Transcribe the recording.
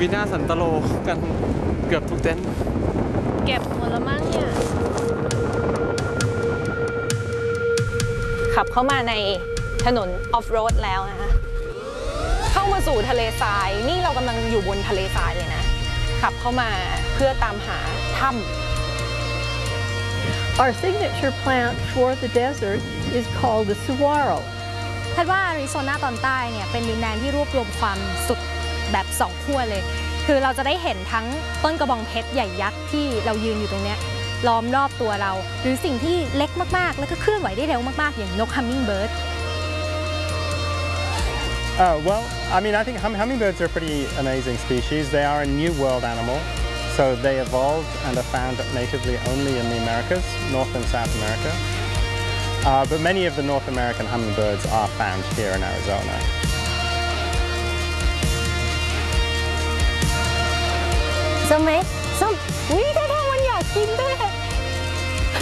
วินาศสันตโลกันเกือบทุกเต็นท์เก็บหมดแล้วมั้งเนี่ยขับเข้ามาในถนนออฟโรดแล้วนะคะเข้ามาสู่ทะเลทรายนี่เรากำลังอยู่บนทะเลทรายเลยนะขับเข้ามาเพื่อตามหาถ้ำ Our signature plant for the desert is called the saguaro. คาดว่าอาริโซนาตอนใต้เนี่ยเป็นดินแดนที่รวบรวมความสุดแบบสองขั้วเลยคือเราจะได้เห็นทั้งต้นกระบองเพชรใหญ่ยักษ์ที่เรายืนอยู่ตรงนี้ล้อมรอบตัวเราหรือสิ่งที่เล็กมากๆแล้วก็เคลื่อนไหวได้เร็วมากๆอย่างนก hummingbird Well, I mean, I think hummingbirds are a pretty amazing species. They are a New World animal, so they evolved and are found natively only in the Americas, North and South America. But many of the North American hummingbirds are found here in Arizona. So, May